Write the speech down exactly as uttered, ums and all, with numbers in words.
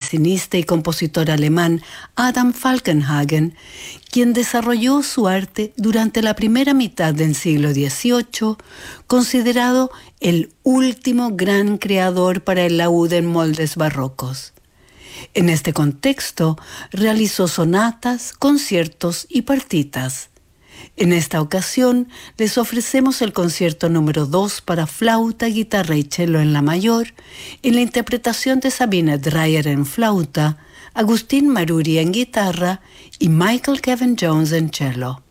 clavecinista y compositor alemán Adam Falkenhagen, quien desarrolló su arte durante la primera mitad del siglo dieciocho, considerado el último gran creador para el laúd en moldes barrocos. En este contexto, realizó sonatas, conciertos y partitas. En esta ocasión, les ofrecemos el concierto número dos para flauta, guitarra y cello en la mayor, en la interpretación de Sabine Dreyer en flauta, Agustín Maruri en guitarra y Michael Kevin Jones en cello.